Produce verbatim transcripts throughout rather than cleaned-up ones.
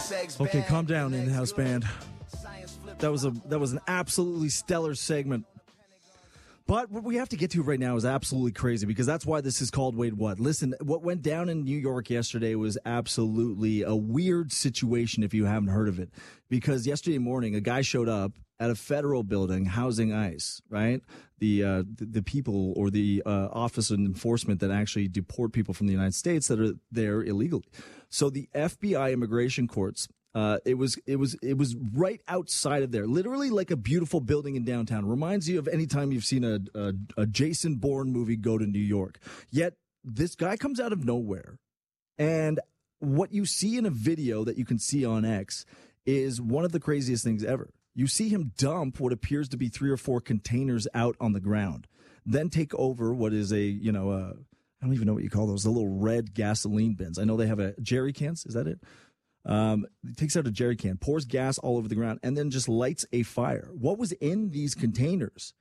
Okay, calm down, in-house band. That was a that was an absolutely stellar segment. But what we have to get to right now is absolutely crazy, because that's why this is called Wait What. Listen, what went down in New York yesterday was absolutely a weird situation if you haven't heard of it. Because yesterday morning, a guy showed up at a federal building housing ICE, right? The uh, the, the people or the uh, Office of Enforcement that actually deport people from the United States that are there illegally. So the F B I immigration courts, Uh, it was it was it was right outside of there, literally like a beautiful building in downtown. Reminds you of any time you've seen a, a a Jason Bourne movie go to New York. Yet this guy comes out of nowhere, and what you see in a video that you can see on X is one of the craziest things ever. You see him dump what appears to be three or four containers out on the ground, then take over what is a you know a, I don't even know what you call those, the little red gasoline bins. I know they have a jerry cans. Is that it? Um, takes out a jerry can, pours gas all over the ground, and then just lights a fire. What was in these containers?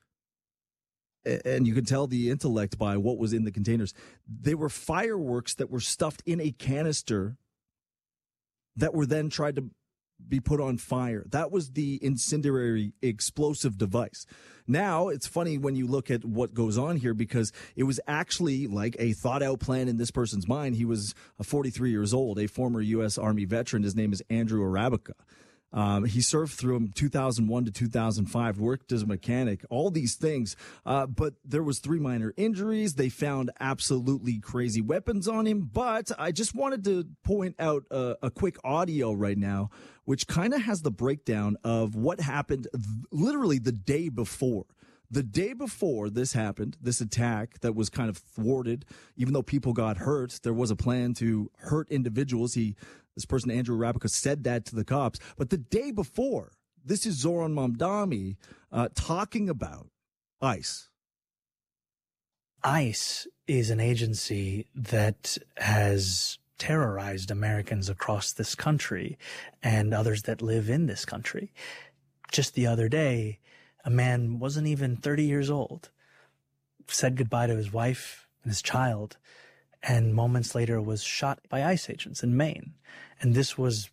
And you can tell the intellect by what was in the containers. They were fireworks that were stuffed in a canister that were then tried to be put on fire. That was the incendiary explosive device. Now, it's funny when you look at what goes on here, because it was actually like a thought out plan in this person's mind. He was a forty-three years old, a former U S Army veteran. His name is Andrew Arabica. Um, he served through two thousand one to two thousand five, worked as a mechanic, all these things. Uh, but there was three minor injuries. They found absolutely crazy weapons on him. But I just wanted to point out a, a quick audio right now, which kind of has the breakdown of what happened th- literally the day before. The day before this happened, this attack that was kind of thwarted, even though people got hurt, there was a plan to hurt individuals. He, this person, Andrew Arabica, said that to the cops. But the day before, this is Zoran Mamdani uh, talking about ICE. ICE is an agency that has terrorized Americans across this country and others that live in this country. Just the other day, a man wasn't even thirty years old, said goodbye to his wife and his child, and moments later was shot by ICE agents in Maine. And this was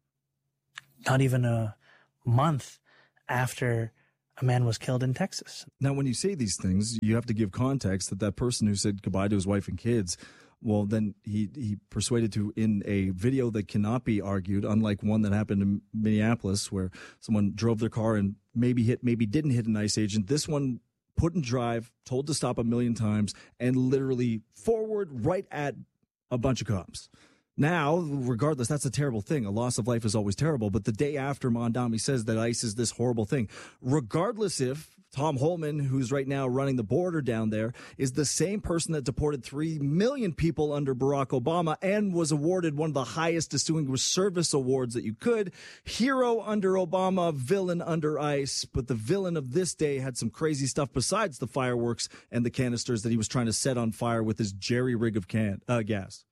not even a month after a man was killed in Texas. Now, when you say these things, you have to give context that that person who said goodbye to his wife and kids, well, then he, he persuaded to, in a video that cannot be argued, unlike one that happened in Minneapolis where someone drove their car and maybe hit, maybe didn't hit an ICE agent. This one put in drive, told to stop a million times, and literally forward right at a bunch of cops. Now, regardless, that's a terrible thing. A loss of life is always terrible. But the day after Mamdani says that ICE is this horrible thing, regardless if Tom Holman, who's right now running the border down there, is the same person that deported three million people under Barack Obama and was awarded one of the highest distinguished service awards that you could. Hero under Obama, villain under ICE. But the villain of this day had some crazy stuff besides the fireworks and the canisters that he was trying to set on fire with his jerry rig of can uh, gas.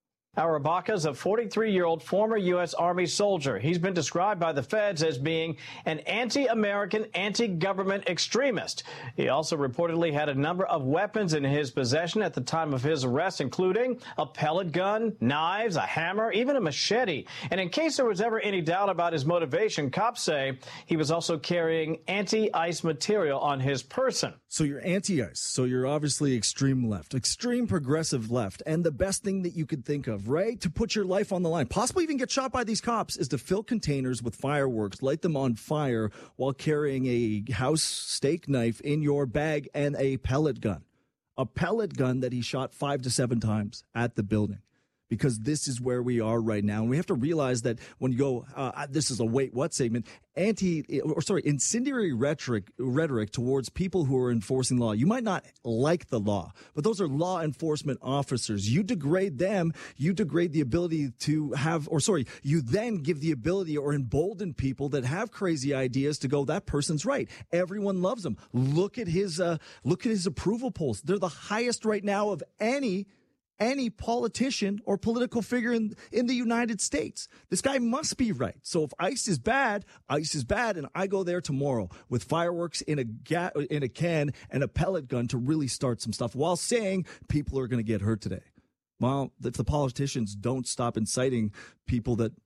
Arabica is a forty-three-year-old former U S Army soldier. He's been described by the feds as being an anti-American, anti-government extremist. He also reportedly had a number of weapons in his possession at the time of his arrest, including a pellet gun, knives, a hammer, even a machete. And in case there was ever any doubt about his motivation, cops say he was also carrying anti-ICE material on his person. So you're anti-ICE. So you're obviously extreme left, extreme progressive left. And the best thing that you could think of, right, to put your life on the line, possibly even get shot by these cops, is to fill containers with fireworks, light them on fire while carrying a house steak knife in your bag and a pellet gun. A pellet gun that he shot five to seven times at the building. Because this is where we are right now. And we have to realize that when you go, uh, this is a wait what segment, anti, or sorry, incendiary rhetoric, rhetoric towards people who are enforcing law. You might not like the law, but those are law enforcement officers. You degrade them, you degrade the ability to have, or sorry, you then give the ability or embolden people that have crazy ideas to go, that person's right. Everyone loves him. Look at his, uh, look at his approval polls. They're the highest right now of any any politician or political figure in, in the United States. This guy must be right. So if ICE is bad, ICE is bad, and I go there tomorrow with fireworks in a ga- in a can and a pellet gun to really start some stuff while saying people are going to get hurt today. Well, if the politicians don't stop inciting people that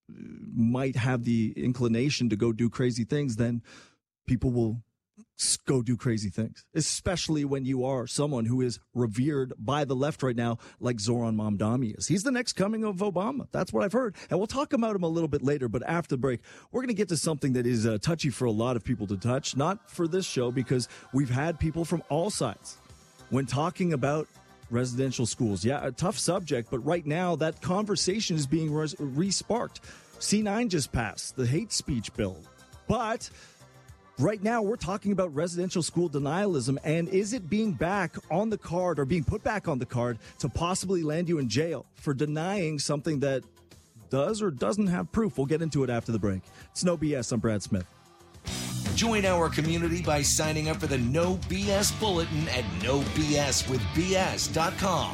might have the inclination to go do crazy things, then people will go do crazy things, especially when you are someone who is revered by the left right now, like Zoran Mamdani is. He's the next coming of Obama. That's what I've heard. And we'll talk about him a little bit later. But after the break, we're going to get to something that is uh, touchy for a lot of people to touch. Not for this show, because we've had people from all sides when talking about residential schools. Yeah, a tough subject, but right now that conversation is being res- re-sparked. C nine just passed the hate speech bill. But right now, we're talking about residential school denialism, and is it being back on the card or being put back on the card to possibly land you in jail for denying something that does or doesn't have proof? We'll get into it after the break. It's No B S. I'm Brad Smith. Join our community by signing up for the No B S Bulletin at no b s with b s dot com.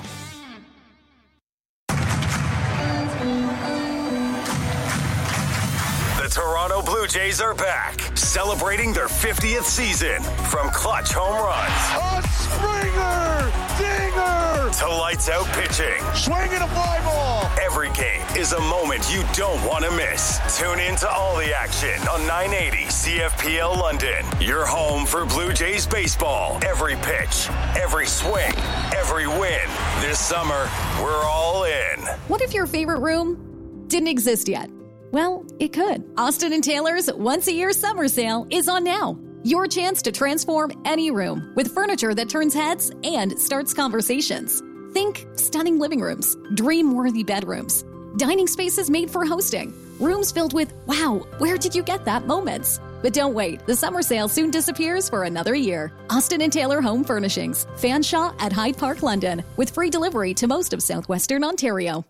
Toronto Blue Jays are back, celebrating their fiftieth season. From clutch home runs, a Springer dinger, to lights out pitching, swinging a fly ball. Every game is a moment you don't want to miss. Tune in to all the action on nine eighty C F P L London. Your home for Blue Jays baseball. Every pitch, every swing, every win. This summer, we're all in. What if your favorite room didn't exist yet? Well, it could. Austin and Taylor's once-a-year summer sale is on now. Your chance to transform any room with furniture that turns heads and starts conversations. Think stunning living rooms, dream-worthy bedrooms, dining spaces made for hosting, rooms filled with, wow, where did you get that moments? But don't wait, the summer sale soon disappears for another year. Austin and Taylor Home Furnishings, Fanshawe at Hyde Park, London, with free delivery to most of southwestern Ontario.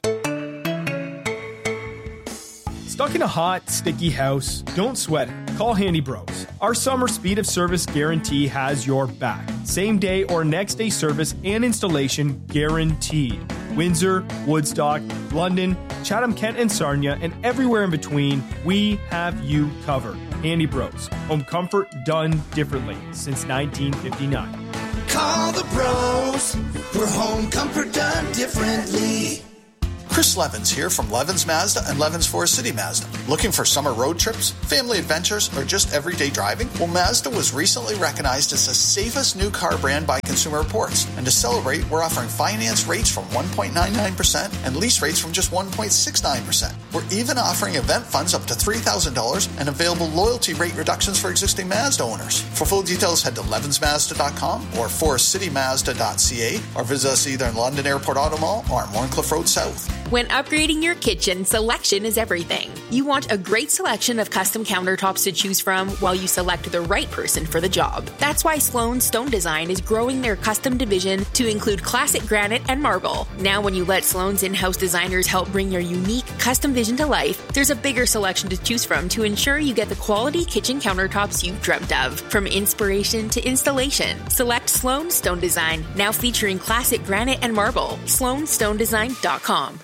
Stuck in a hot, sticky house? Don't sweat it. Call Handy Bros. Our summer speed of service guarantee has your back. Same day or next day service and installation guaranteed. Windsor, Woodstock, London, Chatham, Kent, and Sarnia, and everywhere in between, we have you covered. Handy Bros. Home comfort done differently since nineteen fifty-nine. Call the bros for home comfort done differently. Chris Levins here from Levins Mazda and Levins Forest City Mazda. Looking for summer road trips, family adventures, or just everyday driving? Well, Mazda was recently recognized as the safest new car brand by Consumer Reports. And to celebrate, we're offering finance rates from one point nine nine percent and lease rates from just one point six nine percent. We're even offering event funds up to three thousand dollars and available loyalty rate reductions for existing Mazda owners. For full details, head to levins mazda dot com or forest city mazda dot c a or visit us either in London Airport Auto Mall or on Warncliffe Road South. When upgrading your kitchen, selection is everything. You want a great selection of custom countertops to choose from while you select the right person for the job. That's why Sloan Stone Design is growing their custom division to include classic granite and marble. Now when you let Sloan's in-house designers help bring your unique custom vision to life, there's a bigger selection to choose from to ensure you get the quality kitchen countertops you've dreamt of. From inspiration to installation, select Sloan Stone Design, now featuring classic granite and marble. sloan stone design dot com.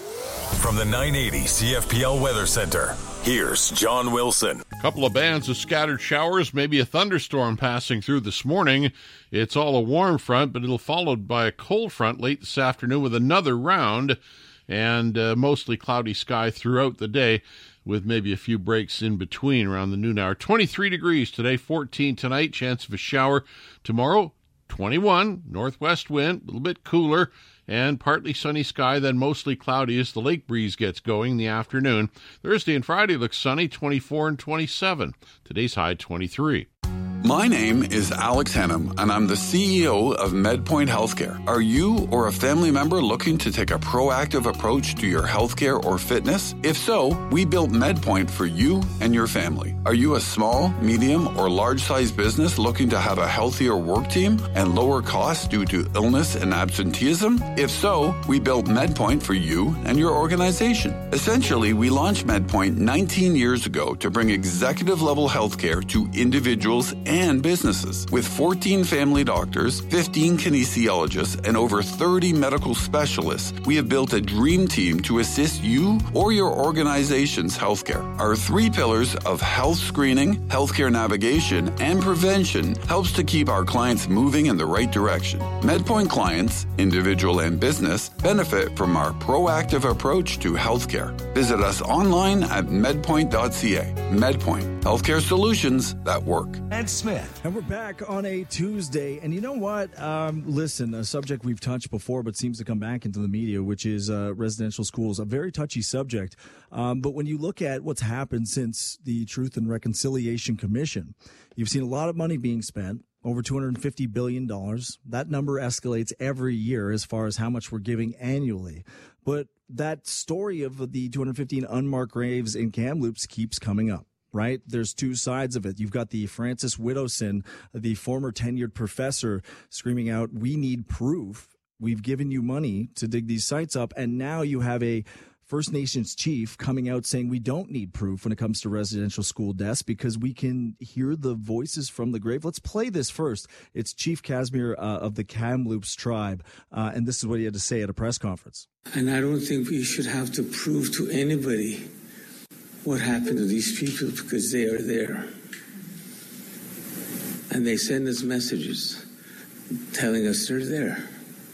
From the nine eighty C F P L Weather Center, here's John Wilson. A couple of bands of scattered showers, maybe a thunderstorm passing through this morning. It's all a warm front, but it'll followed by a cold front late this afternoon with another round, and uh, mostly cloudy sky throughout the day with maybe a few breaks in between around the noon hour. twenty-three degrees today, fourteen tonight, chance of a shower tomorrow. twenty-one, northwest wind, a little bit cooler, and partly sunny sky, then mostly cloudy as the lake breeze gets going in the afternoon. Thursday and Friday looks sunny, twenty-four and twenty-seven. Today's high, twenty-three. My name is Alex Hennum, and I'm the C E O of MedPoint Healthcare. Are you or a family member looking to take a proactive approach to your healthcare or fitness? If so, we built MedPoint for you and your family. Are you a small, medium, or large-sized business looking to have a healthier work team and lower costs due to illness and absenteeism? If so, we built MedPoint for you and your organization. Essentially, we launched MedPoint nineteen years ago to bring executive-level healthcare to individuals and and businesses. With fourteen family doctors, fifteen kinesiologists, and over thirty medical specialists, we have built a dream team to assist you or your organization's healthcare. Our three pillars of health screening, healthcare navigation, and prevention helps to keep our clients moving in the right direction. MedPoint clients, individual and business, benefit from our proactive approach to healthcare. Visit us online at medpoint dot c a. MedPoint, healthcare solutions that work. Ed Smith. And we're back on a Tuesday. And you know what? Um, listen, a subject we've touched before but seems to come back into the media, which is uh, residential schools, a very touchy subject. Um, but when you look at what's happened since the Truth and Reconciliation Commission, you've seen a lot of money being spent. Over two hundred fifty billion dollars. That number escalates every year as far as how much we're giving annually. But that story of the two hundred fifteen unmarked graves in Kamloops keeps coming up, right? There's two sides of it. You've got the Francis Widdowson, the former tenured professor, screaming out, "We need proof. We've given you money to dig these sites up." And now you have a First Nations chief coming out saying we don't need proof when it comes to residential school deaths because we can hear the voices from the grave. Let's play this first. It's Chief Casimir uh, of the Kamloops tribe, uh, and this is what he had to say at a press conference. And I don't think we should have to prove to anybody what happened to these people because they are there. And they send us messages telling us they're there.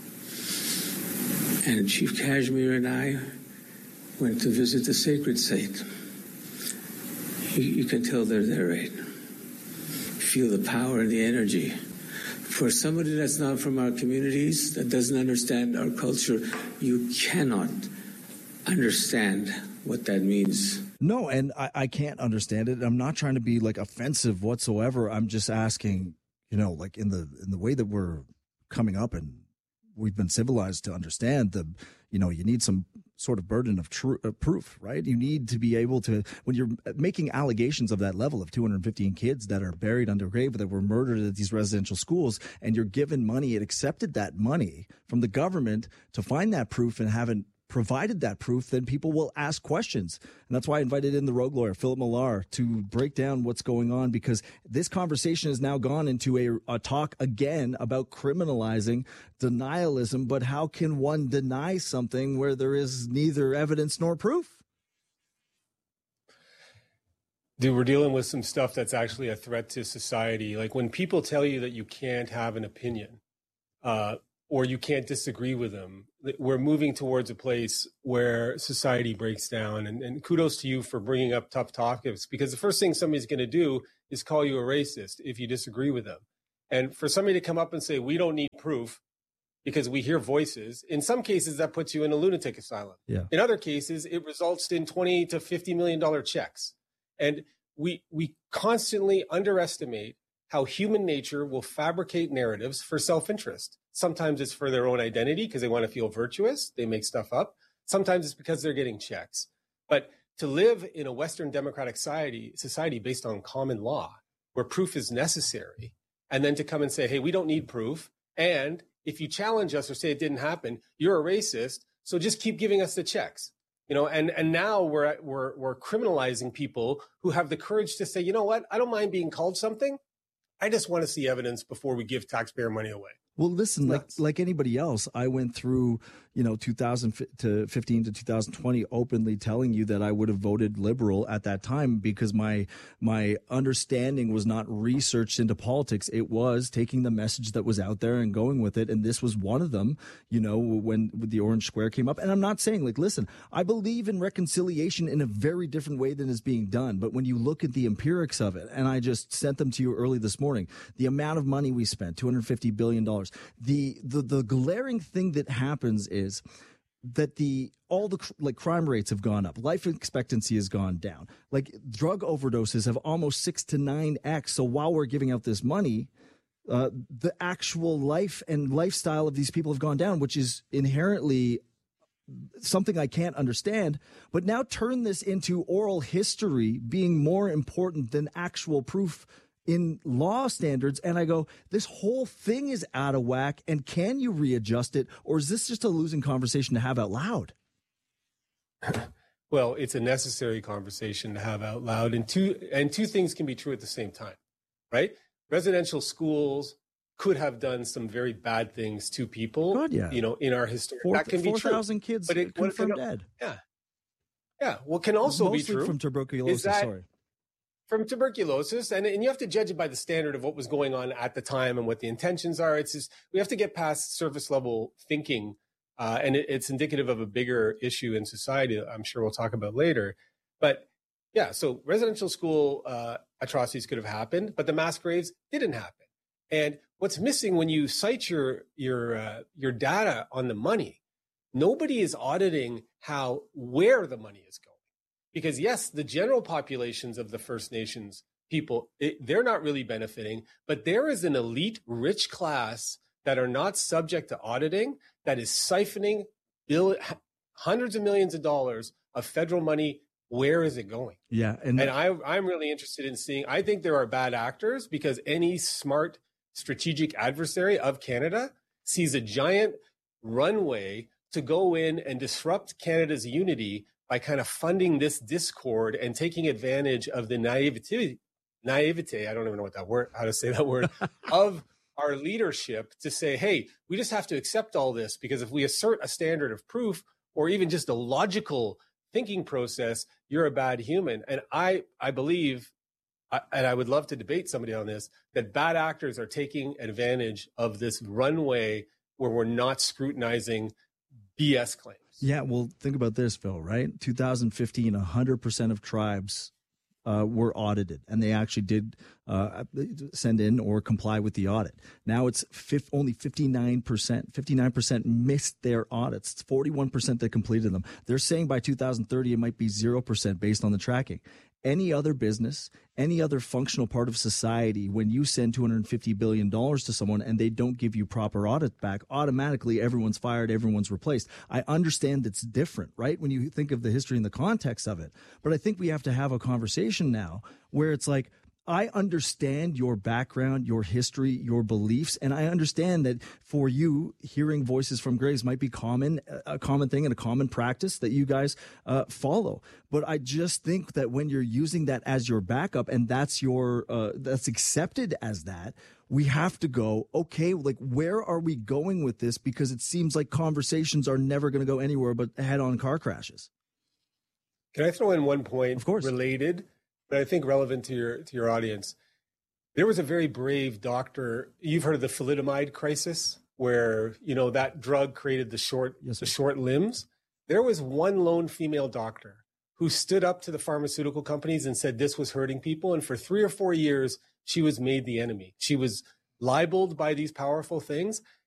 And Chief Casimir and I went to visit the sacred site. You, you can tell they're there, right? Feel the power and the energy. For somebody that's not from our communities, that doesn't understand our culture, you cannot understand what that means. No, and I, I can't understand it. I'm not trying to be like offensive whatsoever. I'm just asking, you know, like in the in the way that we're coming up and we've been civilized to understand the, you know, you need some sort of burden of tr- uh, proof, right? You need to be able to, when you're making allegations of that level of two hundred fifteen kids that are buried under grave that were murdered at these residential schools, and you're given money, it accepted that money from the government to find that proof and haven't provided that proof, then people will ask questions. And that's why I invited in the rogue lawyer, Philip Millar, to break down what's going on, because this conversation has now gone into a, a talk again about criminalizing denialism. But how can one deny something where there is neither evidence nor proof? Dude, we're dealing with some stuff that's actually a threat to society. Like when people tell you that you can't have an opinion, uh, or you can't disagree with them, we're moving towards a place where society breaks down. And, and kudos to you for bringing up tough topics, because the first thing somebody's going to do is call you a racist if you disagree with them. And for somebody to come up and say, we don't need proof because we hear voices, in some cases that puts you in a lunatic asylum. Yeah. In other cases, it results in twenty to fifty million dollars checks. And we we constantly underestimate how human nature will fabricate narratives for self-interest. Sometimes it's for their own identity because they want to feel virtuous. They make stuff up. Sometimes it's because they're getting checks. But to live in a Western democratic society, society based on common law, where proof is necessary, and then to come and say, hey, we don't need proof. And if you challenge us or say it didn't happen, you're a racist. So just keep giving us the checks. You know, and, and now we're, we're, we're criminalizing people who have the courage to say, you know what, I don't mind being called something. I just want to see evidence before we give taxpayer money away. Well, listen, like like anybody else, I went through, you know, two thousand fifteen to two thousand twenty openly telling you that I would have voted liberal at that time because my my understanding was not researched into politics. It was taking the message that was out there and going with it. And this was one of them, you know, when the Orange Square came up. And I'm not saying, like, listen, I believe in reconciliation in a very different way than is being done. But when you look at the empirics of it, and I just sent them to you early this morning, the amount of money we spent, two hundred fifty billion dollars. The, the the glaring thing that happens is that the all the like crime rates have gone up, life expectancy has gone down, like drug overdoses have almost six to nine x. So while we're giving out this money, uh, the actual life and lifestyle of these people have gone down, which is inherently something I can't understand. But now turn this into oral history being more important than actual proof in law standards. And I go, this whole thing is out of whack. And can you readjust it? Or is this just a losing conversation to have out loud? Well, it's a necessary conversation to have out loud. And two, and two things can be true at the same time, right? residential schools could have done some very bad things to people. God, yeah. You know, in our history, Four, that can be true. four thousand kids but it, confirmed can, dead. Yeah, yeah. What can also Mostly be true from tuberculosis. is that sorry. From tuberculosis, and, and you have to judge it by the standard of what was going on at the time and what the intentions are. It's just, we have to get past surface level thinking, uh, and it, it's indicative of a bigger issue in society. I'm sure we'll talk about later. But yeah, so residential school uh, atrocities could have happened, but the mass graves didn't happen. And what's missing when you cite your your uh, your data on the money, nobody is auditing how where the money is going. Because yes, the general populations of the First Nations people, it, they're not really benefiting, but there is an elite rich class that are not subject to auditing that is siphoning bill, hundreds of millions of dollars of federal money. Where is it going? Yeah. And, and I, I'm really interested in seeing, I think there are bad actors because any smart strategic adversary of Canada sees a giant runway to go in and disrupt Canada's unity by kind of funding this discord and taking advantage of the naivety, naivete, I don't even know what that word, how to say that word, of our leadership to say, hey, we just have to accept all this because if we assert a standard of proof or even just a logical thinking process, you're a bad human. And I, I believe, and I would love to debate somebody on this, that bad actors are taking advantage of this runway where we're not scrutinizing B S claims. Yeah, well, think about this, Phil, right? two thousand fifteen, one hundred percent of tribes uh, were audited, and they actually did uh, send in or comply with the audit. Now it's fifth, only fifty-nine percent. fifty-nine percent missed their audits. It's forty-one percent that completed them. They're saying by two thousand thirty, it might be zero percent based on the tracking. Any other business, any other functional part of society, when you send two hundred fifty billion dollars to someone and they don't give you proper audit back, automatically everyone's fired, everyone's replaced. I understand it's different, right? When you think of the history and the context of it. But I think we have to have a conversation now where it's like, I understand your background, your history, your beliefs, and I understand that for you, hearing voices from graves might be common, a common thing and a common practice that you guys uh, follow. But I just think that when you're using that as your backup and that's your uh, that's accepted as that, we have to go, okay, like where are we going with this? Because it seems like conversations are never going to go anywhere but head-on car crashes. Can I throw in one point, of course, related? But I think relevant to your to your audience. There was a very brave doctor. You've heard of the thalidomide crisis, where you know that drug created the short yes, the short limbs. There was one lone female doctor who stood up to the pharmaceutical companies and said this was hurting people. And for three or four years, she was made the enemy. She was libeled by these powerful things.